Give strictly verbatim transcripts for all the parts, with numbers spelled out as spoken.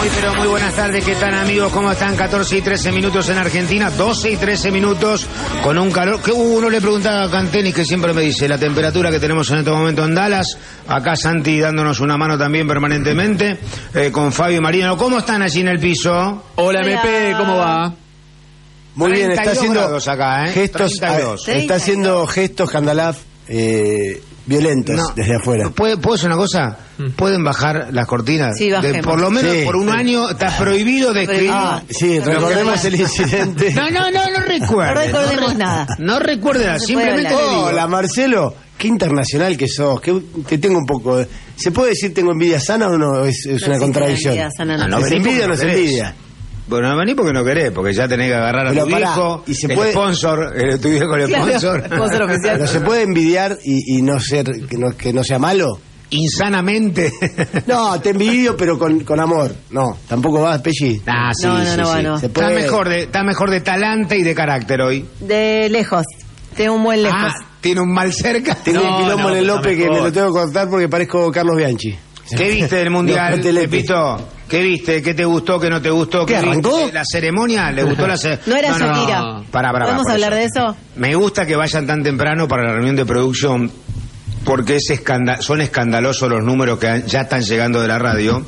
Muy pero muy buenas tardes, ¿qué tal amigos? ¿Cómo están? catorce y trece minutos en Argentina, doce y trece minutos con un calor que uh, uno le preguntaba a Cantenis, que siempre me dice la temperatura que tenemos en este momento en Dallas. Acá Santi dándonos una mano también permanentemente, eh, con Fabio y Mariano. ¿Cómo están allí en el piso? Hola, M P, ¿cómo va? Muy bien, está haciendo acá, ¿eh? gestos, a, está haciendo gestos Candalaf eh, violentos no, desde afuera. ¿Puedo, ¿Puedo hacer una cosa? ¿Pueden bajar las cortinas? Sí, de, por lo menos sí, por un sí. año está prohibido de escribir. Ah, sí, recordemos el incidente. No, no, no, no recuerden. No recordemos no, nada. No recuerden nada, no simplemente digo. Hola, Marcelo. Qué internacional que sos, que, que tengo un poco de... ¿Se puede decir tengo envidia sana o no? Es, es no una contradicción. Envidia sana, no. Ah, no, ¿Es envidia o no es envidia? Bueno, no vení porque no querés, porque ya tenés que agarrar a Pero tu pará, hijo, y se el puede... sponsor, el, tu hijo con el Claro, sponsor. sponsor oficial. ¿Pero se puede envidiar y, y no ser que no, que no sea malo? Insanamente. No, te envidio, pero con, con amor. No, tampoco vas, Pelli. Ah, sí, No, no, sí, no, sí. no. Se Está puede... mejor de, está mejor de talante y de carácter hoy. De lejos. Tengo un buen lejos. Ah, tiene un mal cerca. Tengo No, un quilombo no, en el está López que mejor. me lo tengo que cortar porque parezco Carlos Bianchi. ¿Qué viste del mundial, No, Lepe. Pepito? ¿Qué viste? ¿Qué te gustó? ¿Qué no te gustó? ¿Qué, arrancó? viste? ¿La ceremonia? ¿Le gustó la ceremonia? No era Shakira. Para, para, ¿Podemos hablar de eso? Me gusta que vayan tan temprano para la reunión de producción, porque es escanda- son escandalosos los números que han- ya están llegando de la radio.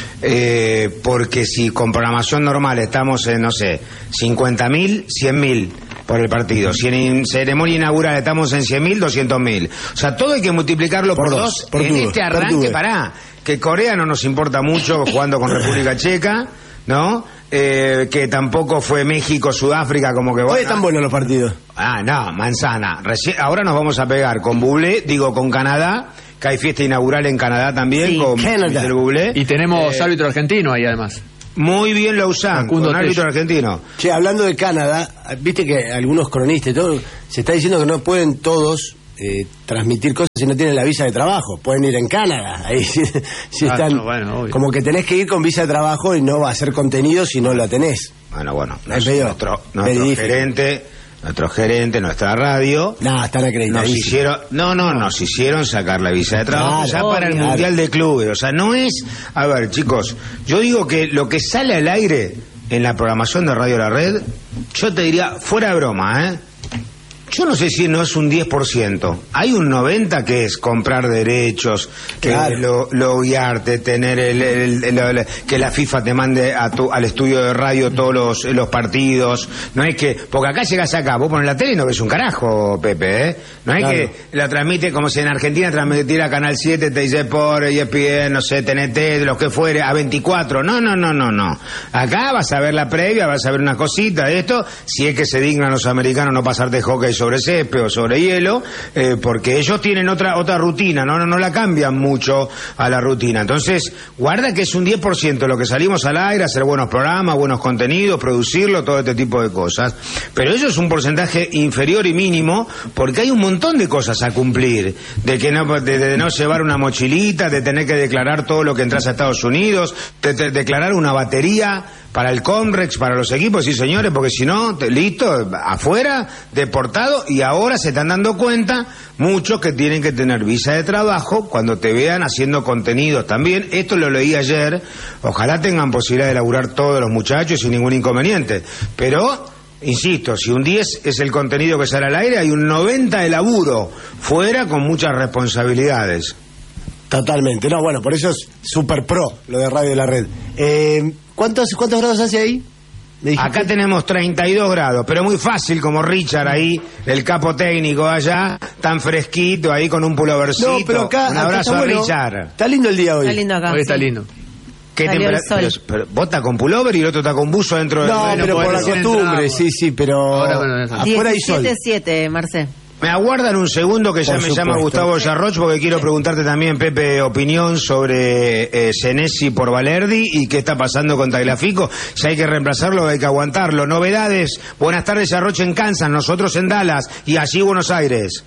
Eh, porque si con programación normal estamos en, no sé, cincuenta mil, cien mil por el partido. Si en ceremonia inaugural estamos en cien mil, doscientos mil. O sea, todo hay que multiplicarlo por, Por dos, dos, por en tuve, este por arranque. tuve. Pará, que Corea no nos importa mucho jugando con República Checa, ¿no? Eh, que tampoco fue México, Sudáfrica, como que... Hoy bueno, están buenos los partidos. Ah, no, manzana. Reci- ahora nos vamos a pegar con Bublé, digo con Canadá, que hay fiesta inaugural en Canadá también, Sí, con Canadá. Mister Bublé. Y tenemos Eh, árbitro argentino ahí además. Muy bien Lausanne, Facundo con árbitro Tello. argentino. Che, hablando de Canadá, viste que algunos cronistas y todo, se está diciendo que no pueden todos eh, transmitir cosas si no tienen la visa de trabajo. Pueden ir en Canadá. Ahí si, si Ah, están. no, bueno, obvio. Como que tenés que ir con visa de trabajo y no va a hacer contenido si no la tenés. Bueno, bueno, Es nuestro, medio- nuestro, medio nuestro difícil. gerente, nuestro gerente, nuestra radio, Nada, están nos acreditadísimos. hicieron, no, no, nos hicieron sacar la visa de trabajo Claro, ya para el obvio. Mundial de Clubes. O sea, no es, a ver, chicos, yo digo que lo que sale al aire en la programación de Radio La Red, yo te diría, fuera de broma, ¿eh? Yo no sé si no es un diez por ciento. Hay un noventa por ciento que es comprar derechos, que Claro. lo, loguearte, tener el, el- el- el- que la FIFA te mande a tu, al estudio de radio todos los, los partidos. No es que, porque acá llegas acá, vos pones la tele y no ves un carajo, Pepe, ¿eh? No es Claro. que la transmite como si en Argentina transmitiera Canal siete, T G por E S P N, no sé, T N T, de los que fuere, A veinticuatro. No, no, no, no, no. Acá vas a ver la previa, vas a ver una cosita de esto, si es que se dignan los americanos no pasarte hockey sobre césped o sobre hielo, eh, porque ellos tienen otra otra rutina, no, no no la cambian mucho a la rutina. Entonces, guarda que es un diez por ciento lo que salimos al aire, hacer buenos programas, buenos contenidos, producirlo, todo este tipo de cosas. Pero eso es un porcentaje inferior y mínimo, porque hay un montón de cosas a cumplir, de que no de, de no llevar una mochilita, de tener que declarar todo lo que entras a Estados Unidos, de, de declarar una batería para el Comrex, para los equipos, sí señores, porque si no, te- listo, afuera, deportado, y ahora se están dando cuenta muchos que tienen que tener visa de trabajo cuando te vean haciendo contenidos también. Esto lo leí ayer, ojalá tengan posibilidad de laburar todos los muchachos sin ningún inconveniente, pero... Insisto, si un diez es el contenido que sale al aire, hay un noventa de laburo fuera con muchas responsabilidades. Totalmente. No, bueno, por eso es super pro lo de Radio de la Red. Eh, ¿cuántos, ¿Cuántos grados hace ahí? ¿Me dijiste? Acá tenemos treinta y dos grados, pero muy fácil como Richard ahí, el capo técnico allá, tan fresquito ahí con un pulovercito. No, pero acá, un acá abrazo está a bueno. Richard. Está lindo el día hoy. Está lindo acá. Hoy está sí. lindo. ¿Qué Salió el temperatura? sol. Pero, pero vos estás con pullover y el otro está con buzo dentro de... No, Bueno, pero por podés la decir costumbre, entramos. sí, sí, pero Ahora, bueno, eso. afuera hay sol. diecisiete siete, Marce. Me aguardan un segundo que ya Por me llama supuesto. Gustavo Yarroch porque quiero preguntarte también, Pepe, opinión sobre eh, Senesi por Valerdi y qué está pasando con Tagliafico. Si hay que reemplazarlo, hay que aguantarlo. Novedades. Buenas tardes, Yarroch en Kansas, nosotros en Dallas y allí Buenos Aires.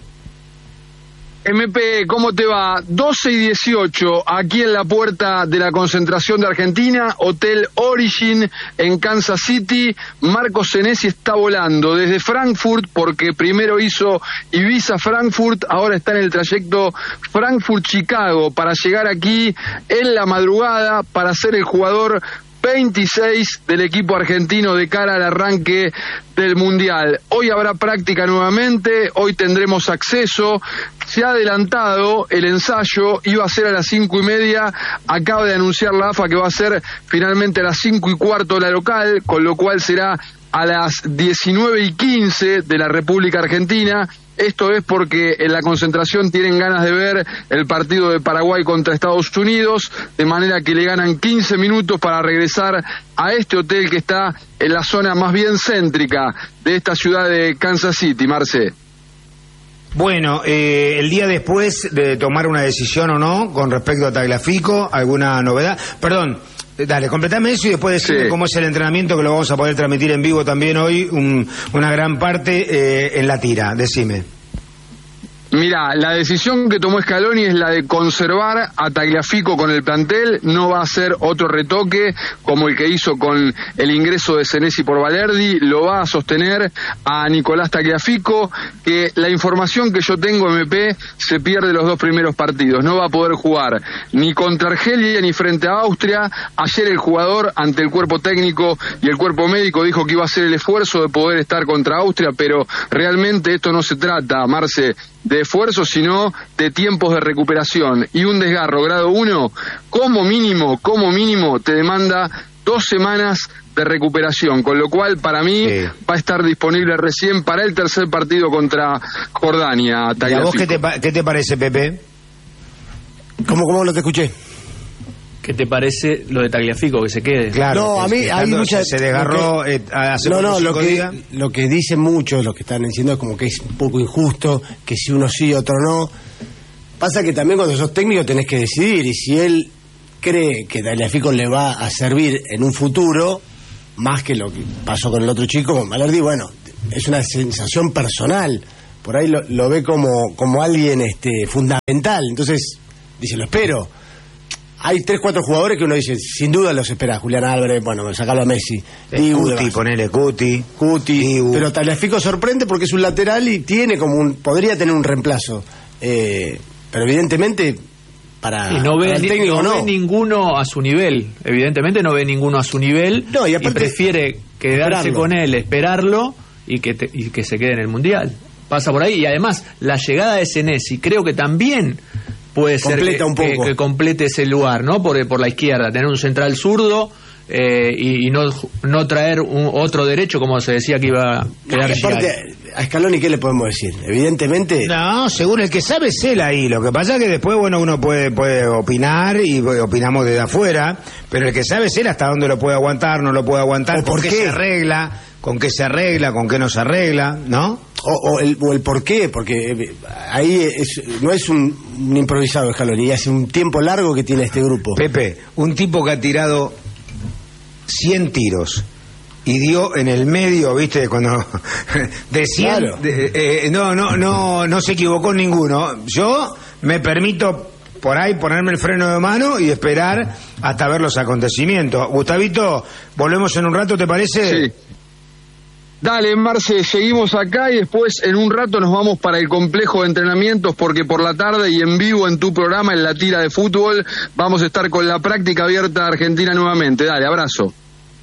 M P, ¿cómo te va? doce y dieciocho, aquí en la puerta de la concentración de Argentina, Hotel Origin en Kansas City. Marco Senesi está volando desde Frankfurt, porque primero hizo Ibiza-Frankfurt, ahora está en el trayecto Frankfurt-Chicago, para llegar aquí en la madrugada, para ser el jugador veintiséis del equipo argentino de cara al arranque del Mundial. Hoy habrá práctica nuevamente, hoy tendremos acceso. Se ha adelantado el ensayo, iba a ser a las cinco y media, acaba de anunciar la A F A que va a ser finalmente a las cinco y cuarto de la local, con lo cual será a las diecinueve y quince de la República Argentina. Esto es porque en la concentración tienen ganas de ver el partido de Paraguay contra Estados Unidos, de manera que le ganan quince minutos para regresar a este hotel que está en la zona más bien céntrica de esta ciudad de Kansas City, Marce. Bueno, eh, el día después de tomar una decisión o no con respecto a Tagliafico, ¿alguna novedad? Perdón, dale, completame eso y después decirme sí. cómo es el entrenamiento, que lo vamos a poder transmitir en vivo también hoy, un, una gran parte eh, en la tira, decime. Mira, la decisión que tomó Scaloni es la de conservar a Tagliafico con el plantel, no va a ser otro retoque como el que hizo con el ingreso de Senesi por Valerdi, lo va a sostener a Nicolás Tagliafico, que la información que yo tengo, M P, se pierde los dos primeros partidos, no va a poder jugar ni contra Argelia ni frente a Austria. Ayer el jugador, ante el cuerpo técnico y el cuerpo médico, dijo que iba a hacer el esfuerzo de poder estar contra Austria, pero realmente esto no se trata, Marce, de esfuerzo, sino de tiempos de recuperación. Y un desgarro grado uno, como mínimo, como mínimo, te demanda dos semanas de recuperación, con lo cual para mí sí. va a estar disponible recién para el tercer partido contra Jordania. ¿Y a vos qué te, qué te parece, Pepe? ¿Cómo, cómo no te escuché? ¿Qué te parece lo de Tagliafico, que se quede? Claro, no, a mí hay muchas... Se desgarró que, eh, hace no, no, lo que, días. lo que dicen muchos, lo que están diciendo es como que es un poco injusto, que si uno sí, otro no. Pasa que también cuando sos técnico tenés que decidir, y si él cree que Tagliafico le va a servir en un futuro, más que lo que pasó con el otro chico, con Valerdi, bueno, es una sensación personal. Por ahí lo, lo ve como, como alguien este, fundamental. Entonces, dice, lo espero. Hay tres, cuatro jugadores que uno dice, sin duda los espera. Julián Álvarez, bueno, sacarlo a Messi. Eh, Cuti, ponele Cuti. Cuti. Dibu. Pero Tagliafico sorprende porque es un lateral y tiene como un, podría tener un reemplazo. Eh, pero evidentemente, para, y no ve, para el técnico no, no. ve ninguno a su nivel. Evidentemente no ve ninguno a su nivel. No, y, aparte, y prefiere quedarse esperarlo. con él, esperarlo y que, te, y que se quede en el Mundial. Pasa por ahí. Y además, la llegada de Senesi creo que también puede Completa ser que, un poco. que, que complete ese lugar, ¿no? Por, por la izquierda, tener un central zurdo eh, y, y no, no traer un, otro derecho, como se decía que iba a quedar. No, aparte, a Scaloni, ¿qué le podemos decir? Evidentemente... No, seguro, el que sabe es él ahí. Lo que pasa es que después, bueno, uno puede, puede opinar y opinamos desde afuera, pero el que sabe es él hasta dónde lo puede aguantar, no lo puede aguantar, por qué se arregla, con qué se arregla, con qué no se arregla, ¿no? O, o, el, o el por qué, porque ahí es, no es un, un improvisado Scaloni, hace un tiempo largo que tiene este grupo. Pepe, un tipo que ha tirado cien tiros y dio en el medio, viste, cuando de cien, claro. de, eh, no, no, no, no se equivocó en ninguno. Yo me permito por ahí ponerme el freno de mano y esperar hasta ver los acontecimientos. Gustavito, volvemos en un rato, ¿te parece? Sí. Dale, Marce, seguimos acá y después en un rato nos vamos para el complejo de entrenamientos porque por la tarde y en vivo en tu programa, en la tira de fútbol, vamos a estar con la práctica abierta Argentina nuevamente. Dale, abrazo.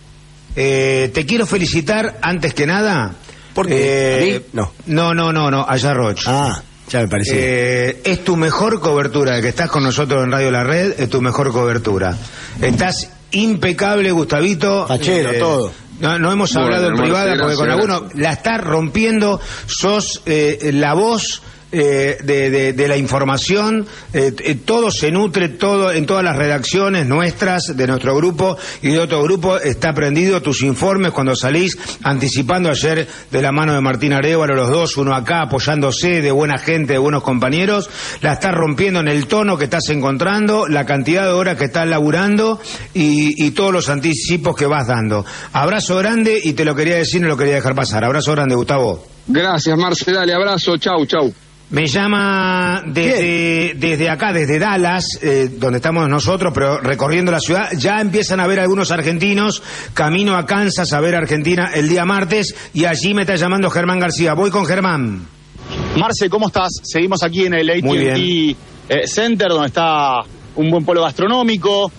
Eh, te quiero felicitar antes que nada. ¿Por qué? Eh, ¿A mí? No. No, no, no, no, allá Roch. Ah, ya me parecía. Eh, es tu mejor cobertura, de que estás con nosotros en Radio La Red, es tu mejor cobertura. Estás impecable, Gustavito. Fachero, eh, todo. No, no hemos Bueno, hablado en Marce, privada porque gracias, con gracias. alguno la estás rompiendo, sos eh, la voz eh, de, de, de la información, eh, eh, todo se nutre, todo en todas las redacciones nuestras, de nuestro grupo y de otro grupo, está prendido tus informes cuando salís, anticipando ayer de la mano de Martín Arévalo, los dos, uno acá apoyándose, de buena gente, de buenos compañeros, la estás rompiendo en el tono que estás encontrando, la cantidad de horas que estás laburando y, y todos los anticipos que vas dando. Abrazo grande y te lo quería decir, no lo quería dejar pasar. Abrazo grande, Gustavo. Gracias, Marce, dale, abrazo, chau, chau. Me llama desde, desde acá, desde Dallas, eh, donde estamos nosotros, pero recorriendo la ciudad. Ya empiezan a ver algunos argentinos, camino a Kansas a ver Argentina el día martes, y allí me está llamando Germán García. Voy con Germán. Marce, ¿cómo estás? Seguimos aquí en el A T and T eh, Center, donde está un buen polo gastronómico.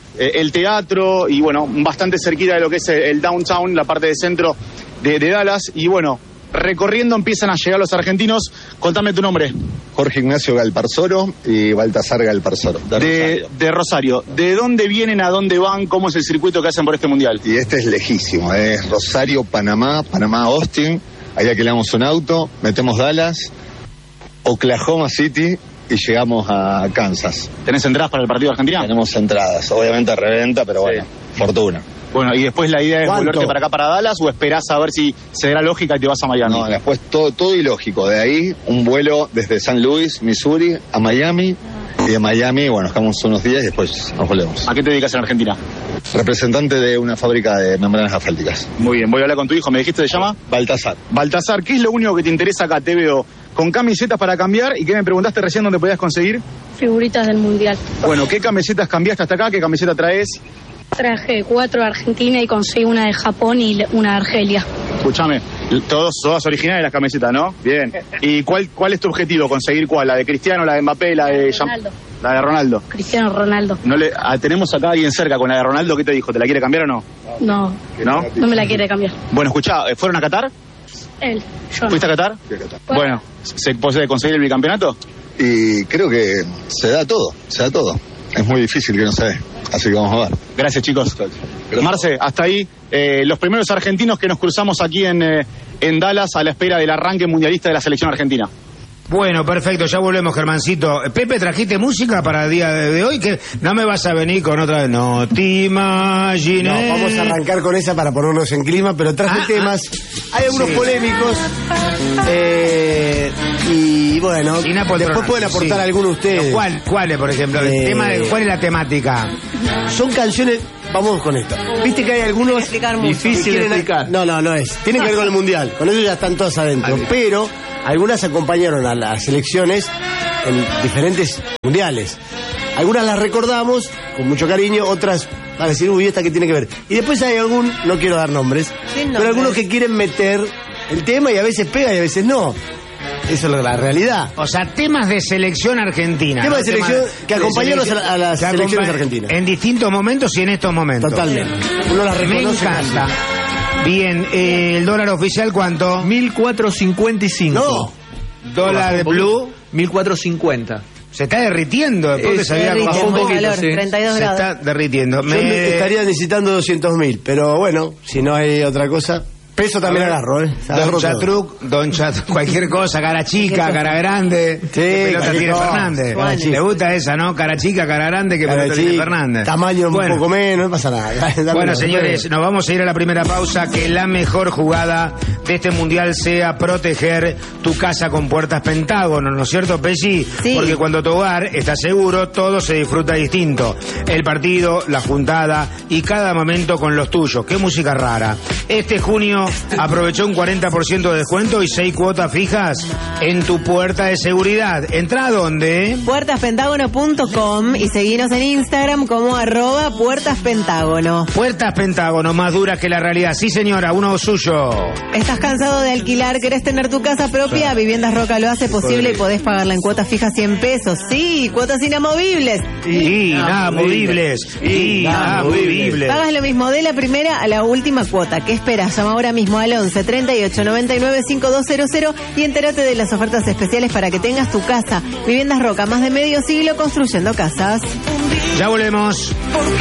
eh, el teatro y bueno, bastante cerquita de lo que es el downtown, la parte de centro de, de Dallas. Y bueno, recorriendo empiezan a llegar los argentinos. Contame tu nombre. Jorge Ignacio Galparsoro y Baltasar Galparsoro. De, de, de Rosario. ¿De dónde vienen, a dónde van? ¿Cómo es el circuito que hacen por este mundial? Y este es lejísimo, es Rosario, Panamá, Panamá, Austin. Ahí alquilamos un auto, metemos Dallas, Oklahoma City y llegamos a Kansas. ¿Tenés entradas para el partido de Argentina? Tenemos entradas, obviamente a reventa, pero bueno, sí. Fortuna. Bueno, y después la idea es ¿Cuánto? volverte para acá, para Dallas, o esperás a ver si se da lógica y te vas a Miami. No, después todo, todo ilógico. De ahí un vuelo desde San Luis, Missouri, a Miami. Y de Miami, bueno, nos quedamos unos días y después nos volvemos. ¿A qué te dedicas en Argentina? Representante de una fábrica de membranas asfálticas. Muy bien, voy a hablar con tu hijo. ¿Me dijiste se llama? Baltasar. Baltasar, ¿qué es lo único que te interesa acá? Te veo con camisetas para cambiar. ¿Y qué me preguntaste recién dónde podías conseguir? Figuritas del mundial. Bueno, ¿qué camisetas cambiaste hasta acá? ¿Qué camiseta traes? Traje cuatro de Argentina y conseguí una de Japón y una de Argelia. Escúchame, todos, todas originales las camisetas, ¿no? Bien. ¿Y cuál cuál es tu objetivo? ¿Conseguir cuál? ¿La de Cristiano, la de Mbappé, la de Ronaldo. La de Ronaldo. Cristiano Ronaldo. No le, ah, tenemos acá a alguien cerca con la de Ronaldo. ¿Qué te dijo? ¿Te la quiere cambiar o no? No, ¿No? no me la quiere cambiar. Bueno, escuchá, ¿fueron a Qatar? Él, yo no. ¿Fuiste a Qatar? Fui a Qatar. Bueno, ¿se puede conseguir el bicampeonato? Y creo que se da todo, se da todo. Es muy difícil que no se dé, así que vamos a ver. Gracias, chicos. Gracias. Marce, hasta ahí eh, los primeros argentinos que nos cruzamos aquí en, eh, en Dallas a la espera del arranque mundialista de la selección argentina. Bueno, perfecto, ya volvemos, Germancito. Pepe, ¿trajiste música para el día de, de hoy? Que no me vas a venir con otra vez. No te imagines. No, vamos a arrancar con esa para ponernos en clima, pero traje Ah, temas. Hay algunos sí. polémicos. Eh, y bueno, Y Napo después Tronar, pueden aportar sí. algunos ustedes. ¿Cuál, ¿Cuáles, por ejemplo? El Eh, tema de, ¿Cuál es la temática? Son canciones. Vamos con esto. Viste que hay algunos. Explicar mucho. Difícil que de quieren- explicar. No, no, no es. Tiene que ver con el mundial. Con eso ya están todas adentro. Vale. Pero algunas acompañaron a las selecciones en diferentes mundiales. Algunas las recordamos con mucho cariño, otras van a decir, uy, ¿esta qué tiene que ver? Y después hay algún, no quiero dar nombres, Sin pero nombres. algunos que quieren meter el tema y a veces pega y a veces no. Eso es la realidad. O sea, temas de selección argentina. Temas ¿no? de selección que de acompañaron selección- a las que selecciones acompa- argentinas. En distintos momentos y en estos momentos. Totalmente. Uno las Me reconoce. encanta. Bien, eh, ¿el dólar oficial cuánto? mil cuatrocientos cincuenta y cinco. No. Dólar de blue. mil cuatrocientos cincuenta. Se está derritiendo después que Es- se había Derrite, bajó un muy poquito, calor, sí. treinta y dos Se grados. está derritiendo. Yo Me- me estaría necesitando doscientos mil, pero bueno, si no hay otra cosa. Peso también agarro, ¿eh? Agarro Don todo. Chatruc, Don Chat, cualquier cosa, cara chica, cara grande. ¿Qué pelota cualquier tiene cosa. Fernández? Cara chica. ¿Le gusta esa, no? Cara chica, cara grande, que Cara pelota tiene chica, Fernández. tamaño Bueno. un poco menos, no pasa nada. Dame Bueno, una- señores, nos vamos a ir a la primera pausa. Que la mejor jugada de este mundial sea proteger tu casa con puertas Pentágono, ¿no es cierto, Pesci? Sí. Porque cuando tu hogar está seguro, todo se disfruta distinto. El partido, la juntada y cada momento con los tuyos. Qué música rara. Este junio aprovechó un cuarenta por ciento de descuento y seis cuotas fijas en tu puerta de seguridad. ¿Entra a dónde? puertas pentágono punto com y seguinos en Instagram como arroba puertaspentágono. Puertas Pentágono, más duras que la realidad. Sí, señora, uno suyo. ¿Estás cansado de alquilar? ¿Querés tener tu casa propia? Viviendas Roca lo hace posible y podés pagarla en cuotas fijas cien pesos. Sí, cuotas inamovibles. Inamovibles. Inamovibles. Pagas lo mismo de la primera a la última cuota. ¿Qué esperas? Llama ahora mismo al once treinta y ocho noventa y nueve cincuenta y entérate de las ofertas especiales para que tengas tu casa. Viviendas Roca, más de medio siglo construyendo casas. Ya volvemos.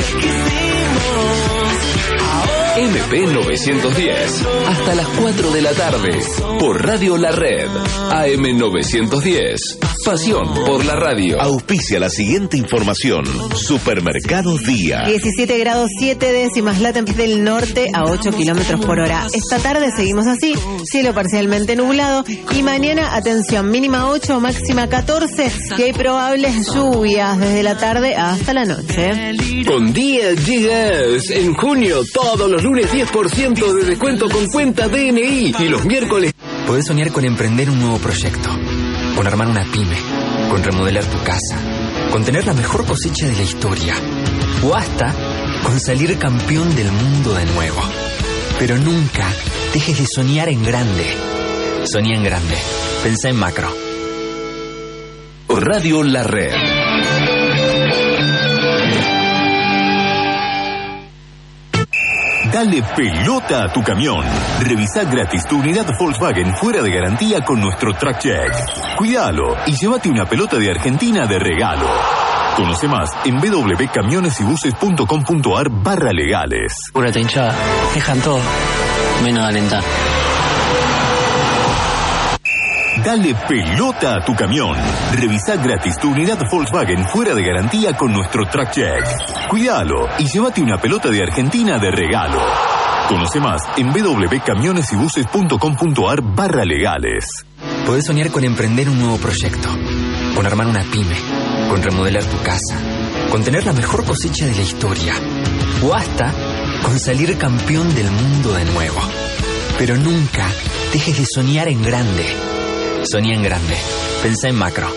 M P novecientos diez, hasta las cuatro de la tarde, por Radio La Red, A M novecientos diez, pasión por la radio. Auspicia la siguiente información. Supermercados Día. diecisiete grados siete décimas, la temperatura del norte a ocho kilómetros por hora. Esta tarde seguimos así, cielo parcialmente nublado y mañana, atención, mínima ocho, máxima catorce y hay probables lluvias desde la tarde hasta la noche. Con Día Gigas, en junio, todos los lunes diez por ciento de descuento con cuenta D N I y los miércoles... Podés soñar con emprender un nuevo proyecto, con armar una pyme, con remodelar tu casa, con tener la mejor cosecha de la historia, o hasta con salir campeón del mundo de nuevo. Pero nunca dejes de soñar en grande. Soñá en grande. Pensá en macro. Radio La Red. Dale pelota a tu camión. Revisá gratis tu unidad Volkswagen fuera de garantía con nuestro Track Check. Cuídalo y llévate una pelota de Argentina de regalo. Conoce más en w w w punto camiones y buses punto com punto a r barra legales. Púrate, hinchada. Dejan todo, menos alentar. Dale pelota a tu camión. Revisá gratis tu unidad Volkswagen fuera de garantía con nuestro Track Check. Cuídalo y llévate una pelota de Argentina de regalo. Conoce más en w w w punto camiones y buses punto com punto a r barra legales. Podés soñar con emprender un nuevo proyecto, con armar una pyme, con remodelar tu casa, con tener la mejor cosecha de la historia, o hasta con salir campeón del mundo de nuevo. Pero nunca dejes de soñar en grande. Soñá en grande. Pensá en macro.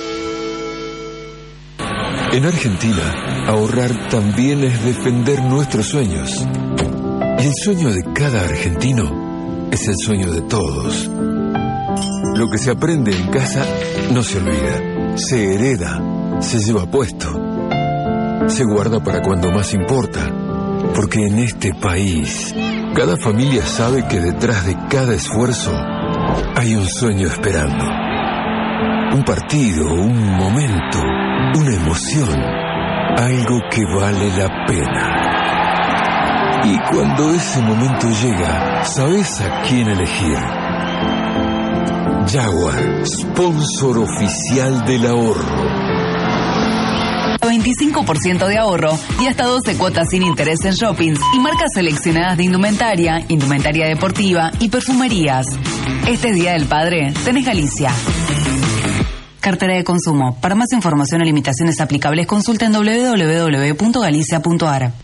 En Argentina, ahorrar también es defender nuestros sueños. Y el sueño de cada argentino es el sueño de todos. Lo que se aprende en casa no se olvida, se hereda, se lleva puesto, se guarda para cuando más importa, porque en este país cada familia sabe que detrás de cada esfuerzo hay un sueño esperando. Un partido, un momento, una emoción, algo que vale la pena. Y cuando ese momento llega, ¿sabes a quién elegir? Jaguar, sponsor oficial del ahorro. veinticinco por ciento de ahorro y hasta doce cuotas sin interés en shoppings y marcas seleccionadas de indumentaria, indumentaria deportiva y perfumerías. Este es Día del Padre, tenés Galicia. Cartera de consumo. Para más información o limitaciones aplicables, consulta en w w w punto galicia punto a r.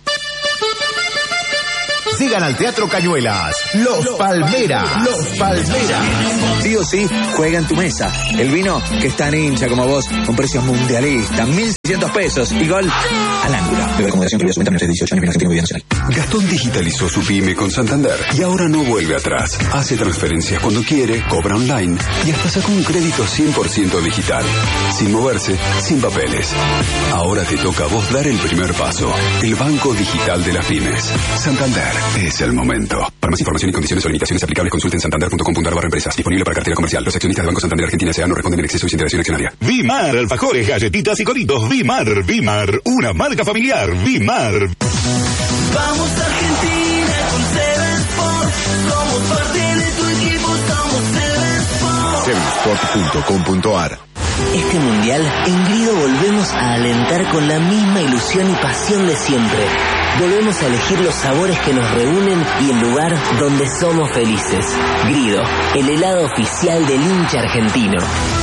Sigan al Teatro Cañuelas, Los, Los Palmera, Los Palmera. Sí o sí, juega en tu mesa. El vino que está en hincha como vos, con precios mundialistas, mil seiscientos pesos y gol al ángulo. Bebe con moderación, incluida su venta menores de dieciocho años, bien argentino y bien nacional. Gastón digitalizó su pyme con Santander y ahora no vuelve atrás. Hace transferencias cuando quiere, cobra online y hasta sacó un crédito cien por ciento digital. Sin moverse, sin papeles. Ahora te toca a vos dar el primer paso. El Banco Digital de las Pymes. Santander. Es el momento. Para más información y condiciones o limitaciones aplicables, consulten santander punto com punto a r barra empresas. Disponible para cartera comercial. Los accionistas de Banco Santander Argentina S A no responden en exceso de su integración accionaria. Vimar, alfajores, galletitas y coritos. Vimar, Vimar, una marca familiar. Vimar. Vamos Argentina con Seven Sport. Somos parte de tu equipo, somos Seven Sport. seven sport punto com punto a r. Este mundial, en Grido volvemos a alentar con la misma ilusión y pasión de siempre. Volvemos a elegir los sabores que nos reúnen y el lugar donde somos felices. Grido, el helado oficial del hincha argentino.